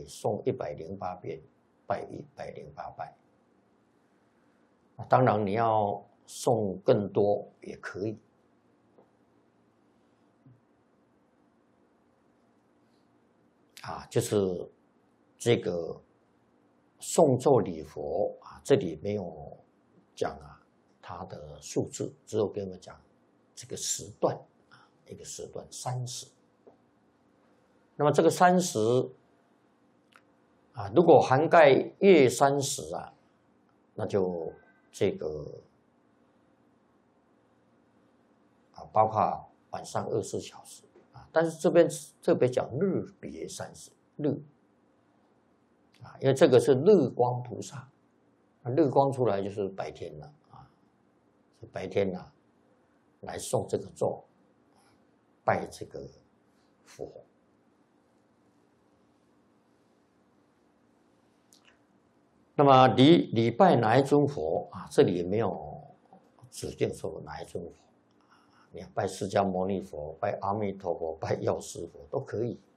诵108遍，拜108拜。当然你要诵更多也可以。就是这个诵咒礼佛这里没有讲它的数字，只有跟我们讲这个时段一个时段30。那么这个30如果涵盖夜30那就这个包括晚上24小时但是这边特别讲日别30日因为这个是日光菩萨，日光出来就是白天了是白天来诵这个咒，拜这个佛。那么礼拜哪一尊佛这里没有指定说哪一尊佛你要拜释迦牟尼佛，拜阿弥陀佛，拜药师佛都可以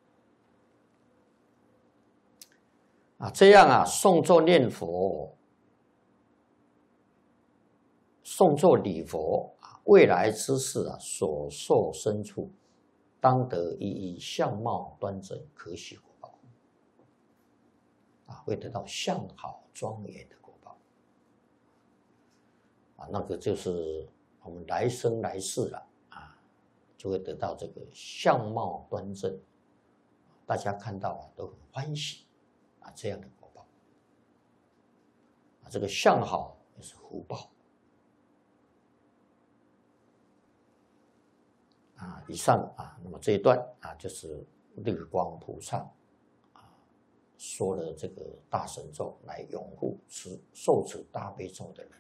这样诵咒念佛，诵咒礼佛未来之世所受身处，当得一一相貌端正可喜果报会得到相好庄严的果报那个就是我们来生来世了就会得到这个相貌端正，大家看到都很欢喜这样的果报这个相好也是福报以上那么这一段就是日光菩萨说了这个大神咒来拥护受持大悲咒的人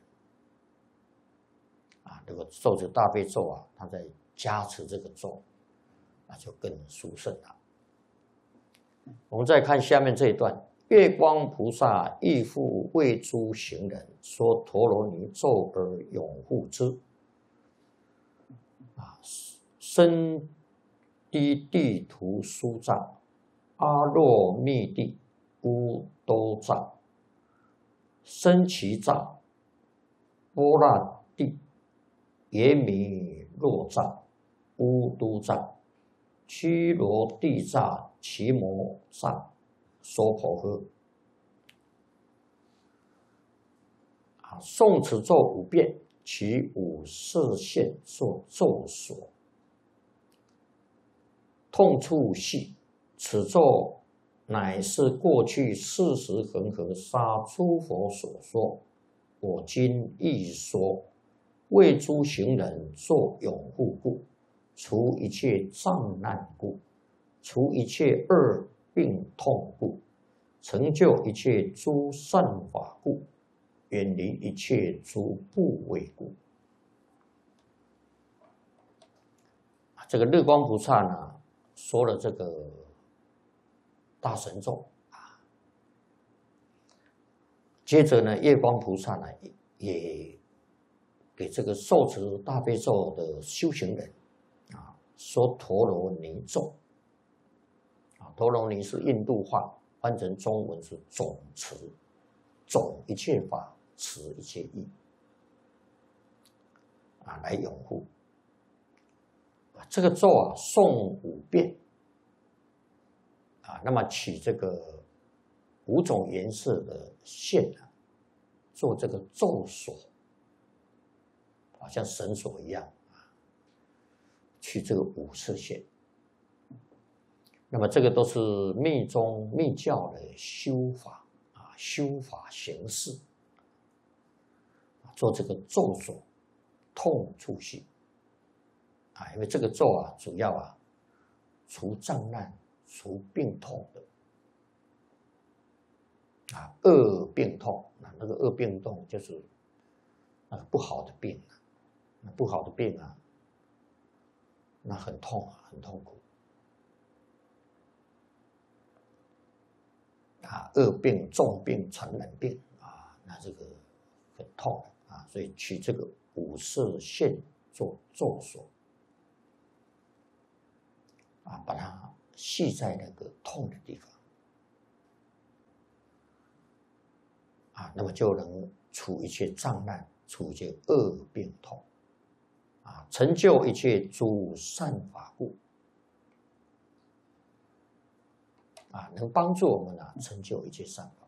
这个受持大悲咒他在加持这个咒就更殊胜了。我们再看下面这一段，月光菩萨亦复为诸行人说陀罗尼咒而拥护之深低地图书藏阿若密地乌都藏深奇藏波那地耶弥若藏乌都藏须罗地藏奇摩藏娑婆诃诵此咒5遍，其5色线作咒所，痛处系。此咒乃是过去40恒河沙诸佛所说，我今亦说，为诸行人作拥护故，除一切障难故，除一切恶病痛故，成就一切诸善法故，远离一切诸怖畏故。这个日光菩萨呢，说了这个大神咒接着呢，月光菩萨呢也给这个受持大悲咒的修行人说陀罗尼咒陀罗尼是印度话，翻成中文是总持，总一切法，持一切义来拥护这个咒诵5遍那么取这个5种颜色的线做这个咒锁像绳索一样取这个5色线。那么这个都是密宗密教的修法修法形式做这个咒锁痛处系因为这个咒主要除障难除病痛的恶病痛那个恶病痛就是不好的病不好的病那很痛很痛苦恶病重病传染病那这个很痛所以取这个5色线做咒锁把它系在那个痛的地方那么就能除一切障难，除一切恶病痛，成就一切诸善法故，能帮助我们成就一切善法。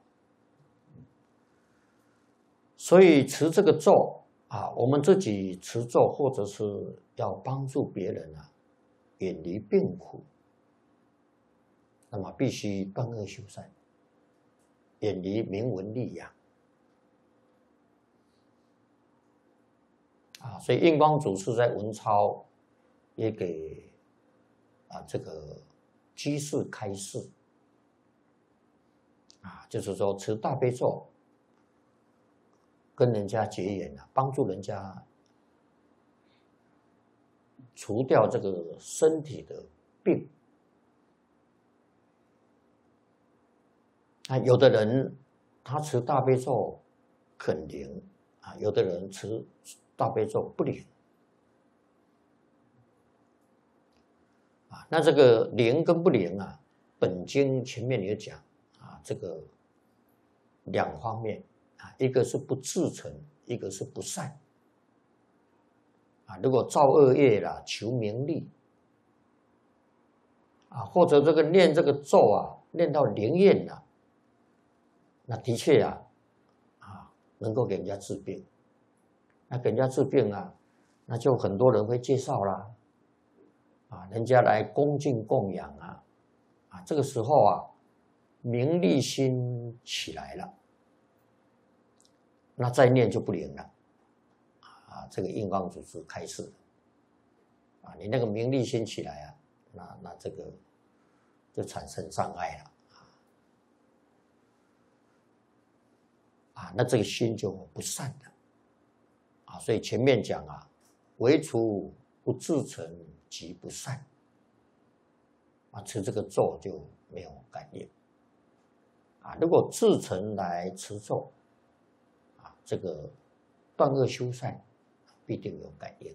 所以持这个咒我们自己持咒，或者是要帮助别人远离病苦，那么必须断恶修善，远离名闻利养。所以印光祖师在文钞也给这个居士开示就是说持大悲咒，跟人家结缘帮助人家除掉这个身体的病。有的人他持大悲咒很灵有的人持大悲咒不灵那这个灵跟不灵本经前面也讲这个两方面一个是不至诚，一个是不善如果造恶业啦，求名利或者这个念这个咒念到灵验了，那的确能够给人家治病。那给人家治病那就很多人会介绍啦人家来恭敬供养这个时候名利心起来了，那再念就不灵了这个印光祖师开示你那个名利心起来那这个就产生障碍了那这个心就不善了所以前面讲唯除不至诚即不善持这个咒就没有感应如果至诚来持咒这个断恶修善必定有感应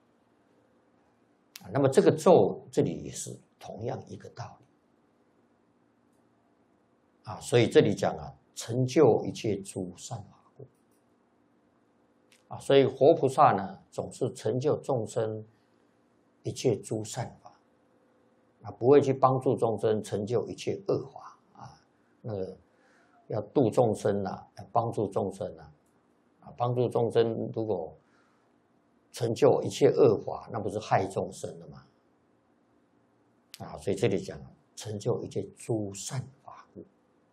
那么这个咒这里也是同样一个道理所以这里讲成就一切诸善法故所以活菩萨呢总是成就众生一切诸善法不会去帮助众生成就一切恶法那个要度众生要帮助众生帮助众生如果成就一切恶法，那不是害众生了吗所以这里讲成就一切诸善法故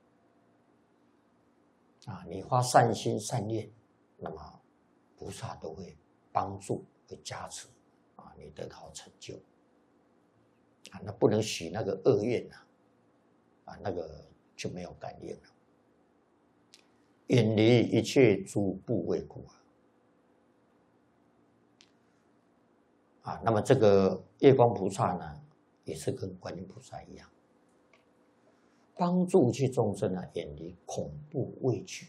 你发善心善念，那么菩萨都会帮助会加持你得到成就那不能许那个恶愿那个就没有感应了。远离一切诸怖畏故那么这个月光菩萨呢也是跟观音菩萨一样，帮助一切众生远离恐怖畏惧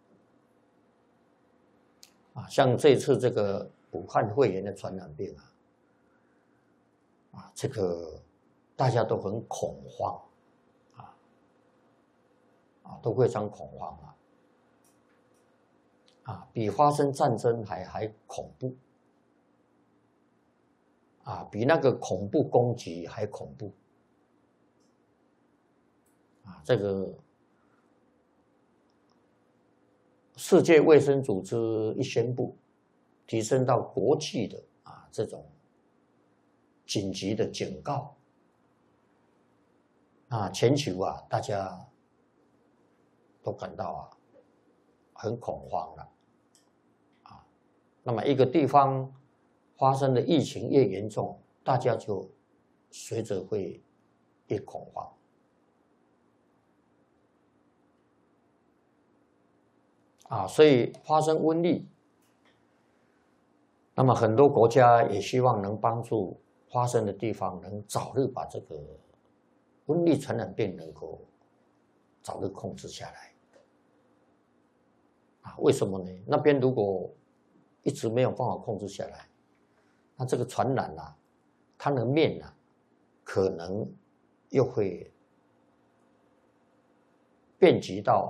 像这次这个武汉肺炎的传染病这个大家都很恐慌都非常恐慌比发生战争还恐怖比那个恐怖攻击还恐怖这个世界卫生组织一宣布提升到国际的这种紧急的警告全球大家都感到很恐慌了那么一个地方发生的疫情越严重，大家就随着会越恐慌所以发生瘟疫，那么很多国家也希望能帮助发生的地方能早日把这个瘟疫传染病能够早日控制下来为什么呢？那边如果一直没有办法控制下来，那这个传染它的面可能又会遍及到